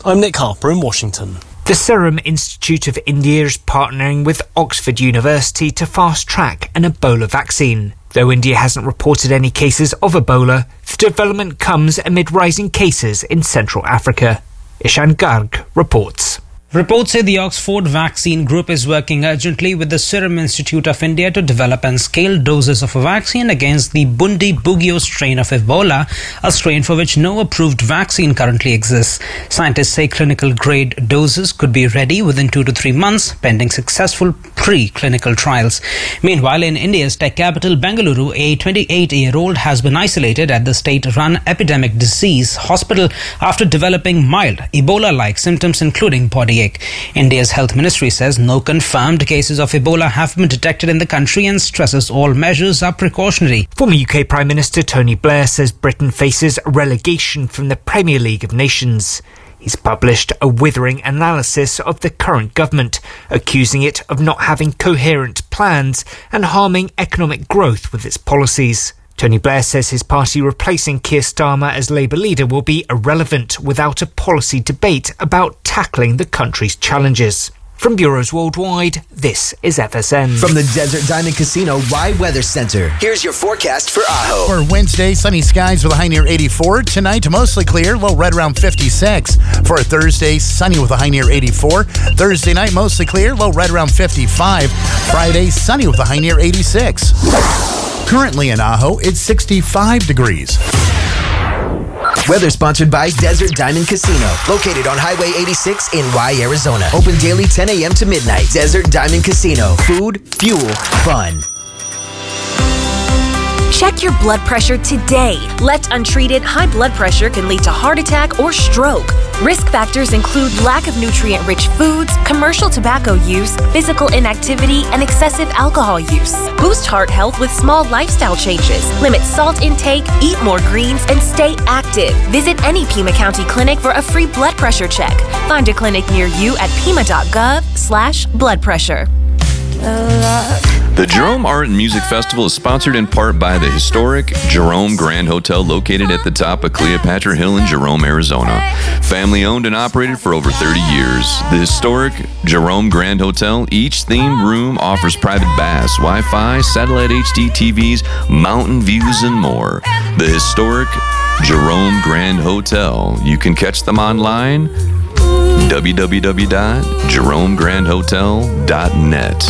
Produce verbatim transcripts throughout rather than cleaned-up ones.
I'm Nick Harper in Washington. The Serum Institute of India is partnering with Oxford University to fast-track an Ebola vaccine. Though India hasn't reported any cases of Ebola, the development comes amid rising cases in Central Africa. Ishan Garg reports. Reports say the Oxford Vaccine Group is working urgently with the Serum Institute of India to develop and scale doses of a vaccine against the Bundibugyo strain of Ebola, a strain for which no approved vaccine currently exists. Scientists say clinical grade doses could be ready within two to three months, pending successful pre-clinical trials. Meanwhile, in India's tech capital, Bengaluru, a twenty-eight-year-old has been isolated at the state-run epidemic disease hospital after developing mild Ebola-like symptoms, including body ache. India's health ministry says no confirmed cases of Ebola have been detected in the country and stresses all measures are precautionary. Former U K Prime Minister Tony Blair says Britain faces relegation from the Premier League of Nations. He's published a withering analysis of the current government, accusing it of not having coherent plans and harming economic growth with its policies. Tony Blair says his party replacing Keir Starmer as Labour leader will be irrelevant without a policy debate about tackling the country's challenges. From bureaus worldwide, this is F S N. From the Desert Diamond Casino Rye Weather Center, here's your forecast for Ajo. For Wednesday, sunny skies with a high near eighty-four. Tonight, mostly clear, low right around fifty-six. For Thursday, sunny with a high near eighty-four. Thursday night, mostly clear, low right around fifty-five. Friday, sunny with a high near eighty-six. Currently in Ajo, it's sixty-five degrees. Weather sponsored by Desert Diamond Casino, located on Highway eighty-six in Rye, Arizona. Open daily ten a.m. to midnight. Desert Diamond Casino. Food, fuel, fun. Check your blood pressure today. Left untreated, high blood pressure can lead to heart attack or stroke. Risk factors include lack of nutrient-rich foods, commercial tobacco use, physical inactivity, and excessive alcohol use. Boost heart health with small lifestyle changes. Limit salt intake, eat more greens, and stay active. Visit any Pima County clinic for a free blood pressure check. Find a clinic near you at pima.gov slash blood pressure. The Jerome Art and Music Festival is sponsored in part by the historic Jerome Grand Hotel located at the top of Cleopatra Hill in Jerome, Arizona. Family owned and operated for over thirty years. The historic Jerome Grand Hotel, each themed room offers private baths, Wi-Fi, satellite H D T Vs, mountain views, and more. The historic Jerome Grand Hotel. You can catch them online, w w w dot jerome grand hotel dot net.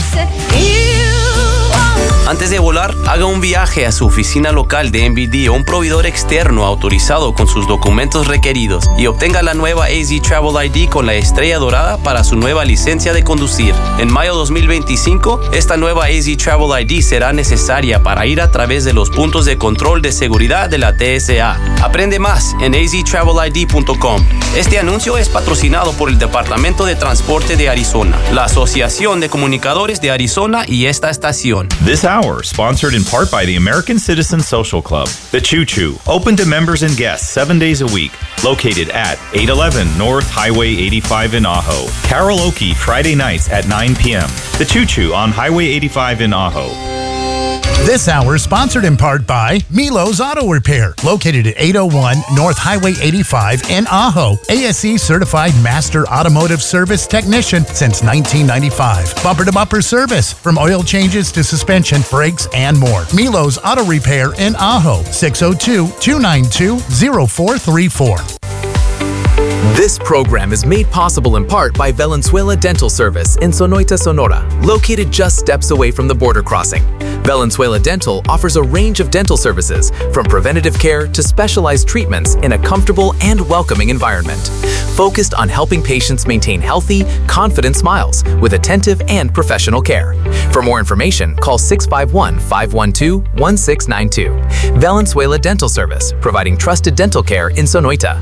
Antes de volar, haga un viaje a su oficina local de M V D o un proveedor externo autorizado con sus documentos requeridos y obtenga la nueva A Z Travel I D con la estrella dorada para su nueva licencia de conducir. En mayo dos mil veinticinco, esta nueva A Z Travel I D será necesaria para ir a través de los puntos de control de seguridad de la T S A. Aprende más en a z travel i d punto com. Este anuncio es patrocinado por el Departamento de Transporte de Arizona, la Asociación de Comunicadores de Arizona y esta estación. This hour, sponsored in part by the American Citizen Social Club. The Choo Choo, open to members and guests seven days a week. Located at eight eleven North Highway eighty-five in Ajo. Karaoke Friday nights at nine p.m. The Choo Choo on Highway eighty-five in Ajo. This hour sponsored in part by Milo's Auto Repair, located at eight oh one North Highway eighty-five in Ajo. A S E certified master automotive service technician since nineteen ninety-five. Bumper to bumper service from oil changes to suspension, brakes, and more. Milo's Auto Repair in Ajo, six oh two, two nine two, oh four three four. This program is made possible in part by Valenzuela Dental Service in Sonoita, Sonora, located just steps away from the border crossing. Valenzuela Dental offers a range of dental services, from preventative care to specialized treatments in a comfortable and welcoming environment, focused on helping patients maintain healthy, confident smiles with attentive and professional care. For more information, call six five one, five one two, one six nine two. Valenzuela Dental Service, providing trusted dental care in Sonoita.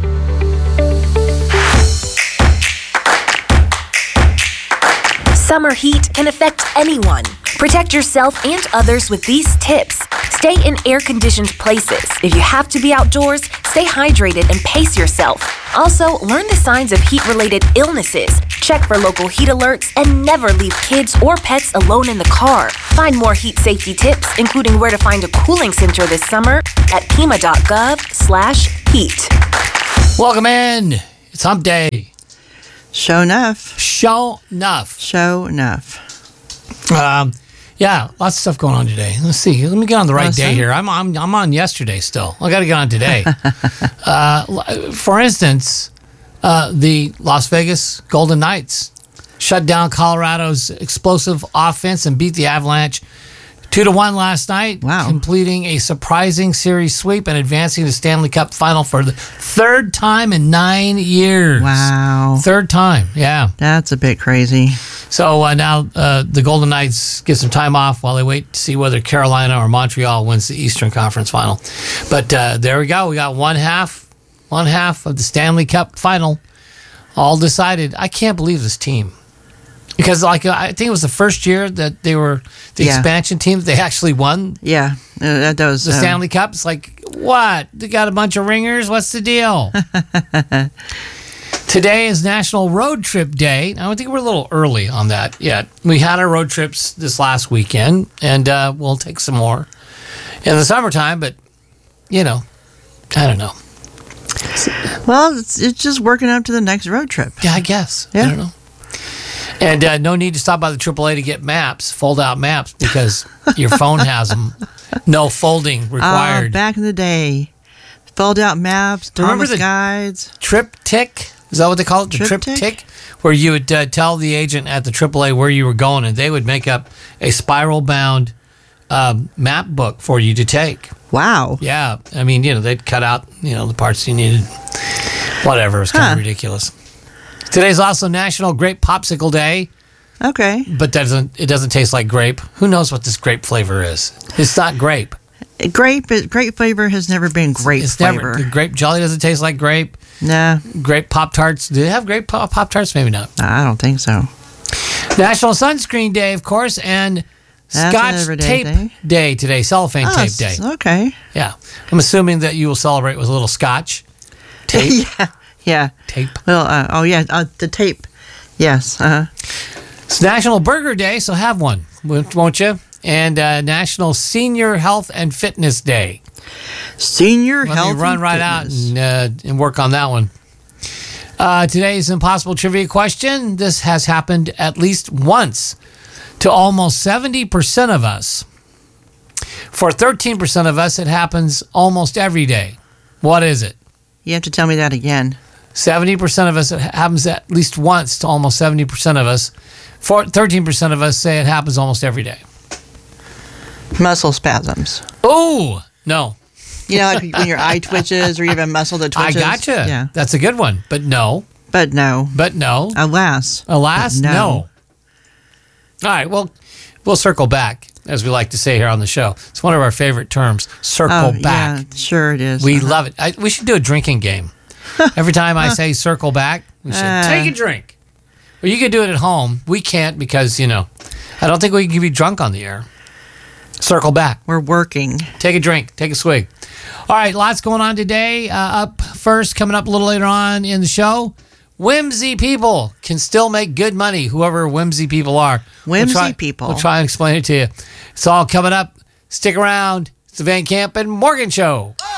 Summer heat can affect anyone. Protect yourself and others with these tips. Stay in air-conditioned places. If you have to be outdoors, stay hydrated and pace yourself. Also, learn the signs of heat-related illnesses. Check for local heat alerts and never leave kids or pets alone in the car. Find more heat safety tips, including where to find a cooling center this summer at pima.gov slash heat. Welcome in. It's hump day. Show enough. Show enough. Show enough. Um, yeah, lots of stuff going on today. Let's see. Let me get on the right Awesome. day here. I'm I'm I'm on yesterday still. I got to get on today. uh, for instance, uh, the Las Vegas Golden Knights shut down Colorado's explosive offense and beat the Avalanche two to one last night. Wow. Completing a surprising series sweep and advancing to Stanley Cup final for the third time in nine years. Wow. Third time, yeah. That's a bit crazy. So uh, now uh, the Golden Knights get some time off while they wait to see whether Carolina or Montreal wins the Eastern Conference final. But uh, there we go. We got one half, one half of the Stanley Cup final all decided. I can't believe this team. Because like I think it was the first year that they were the Yeah. expansion team that they actually won Yeah, uh, that does. the um, Stanley Cup. It's like, what? They got a bunch of ringers? What's the deal? Today is National Road Trip Day. I think we're a little early on that yet. We had our road trips this last weekend, and uh, we'll take some more in the summertime, but, you know, I don't know. Well, it's, it's just working up to the next road trip. Yeah, I guess. Yeah. I don't know. And uh, no need to stop by the triple A to get maps, fold-out maps, because your phone has them. No folding Uh, required. back in the day, fold out maps, Remember Thomas the- guides. Triptych? Is that what they call it? The Triptych? triptych? Where you would uh, tell the agent at the triple A where you were going, and they would make up a spiral-bound um, map book for you to take. Wow. Yeah. I mean, you know, they'd cut out, you know, the parts you needed. Whatever. It was kind Huh. of ridiculous. Today's also National Grape Popsicle Day, Okay. but that doesn't it doesn't taste like grape. Who knows what this grape flavor is? It's not grape. Grape, is- grape flavor has never been grape It's flavor. never. The grape jelly doesn't taste like grape. Nah, Grape Pop-Tarts. Do they have grape Pop- Pop-Tarts? Maybe not. I don't think so. National Sunscreen Day, of course, and That's Scotch an everyday Tape thing. Day today, cellophane Oh, tape day. s- Okay. Yeah. I'm assuming that you will celebrate with a little Scotch tape. yeah. Yeah. Tape. Well, uh, oh yeah, uh, the tape. Yes. Uh, It's National Burger Day, so have one, won't you? And uh, National Senior Health and Fitness Day. senior Let health. me run and right out fitness. and, uh, and work on that one. Uh, today's impossible trivia question. This has happened at least once to almost seventy percent of us. For thirteen percent of us, it happens almost every day. What is it? You have to tell me that again. seventy percent of us, it happens at least once to almost seventy percent of us. For thirteen percent of us say it happens almost every day. Muscle spasms. Oh, no. You know, like when your eye twitches or you have a muscle that I twitches. gotcha. Yeah. That's a good one. But no. But no. But no. Alas. Alas, But no. no. All right, well, we'll circle back, as we like to say here on the show. It's one of our favorite terms, circle Oh, back. yeah, sure it is. We Uh-huh. love it. I, we should do a drinking game. Every time I say circle back, we should Uh. take a drink. Well, you could do it at home. We can't because, you know, I don't think we can be drunk on the air. Circle back. We're working. Take a drink. Take a swig. All right, lots going on today. Uh, up first, coming up a little later on in the show, whimsy people can still make good money, whoever whimsy people are. Whimsy we'll try, people. We'll try and explain it to you. It's all coming up. Stick around. It's the Van Camp and Morgan Show.